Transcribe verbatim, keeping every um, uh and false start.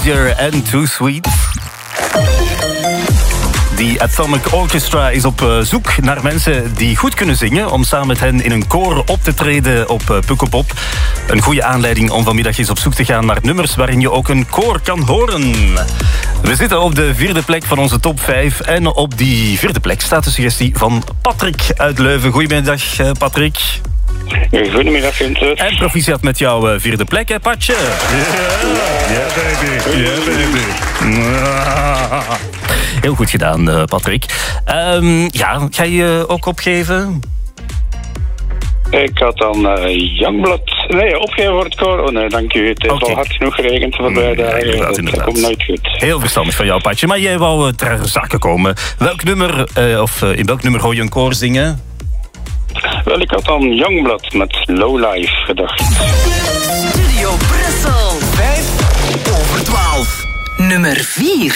Easier and Too Sweet. Die Atomic Orchestra is op zoek naar mensen die goed kunnen zingen, om samen met hen in een koor op te treden op Pukkelpop. Een goede aanleiding om vanmiddag eens op zoek te gaan naar nummers waarin je ook een koor kan horen. We zitten op de vierde plek van onze top vijf. En op die vierde plek staat de suggestie van Patrick uit Leuven. Goedemiddag, Patrick. Goedemiddag, Gunther. En proficiat met jouw vierde plek, hè, Patje? Ja, yeah, baby. Yeah, baby. Heel goed gedaan, Patrick. Um, ja, ga je ook opgeven? Ik had dan uh, Youngblood. Nee, opgeven voor het koor. Oh nee, dank u. Het heeft okay. al hard genoeg geregend voorbij de dagen. Ja, dat, dat komt nooit goed. Heel verstandig van jou, Patje. Maar jij wou ter zake komen. Welk nummer, uh, of uh, in welk nummer hoor je een koor zingen? Wel, ik had dan Youngblood met Lowlife gedacht. Studio Brussel. vijf over twaalf. Nummer vier.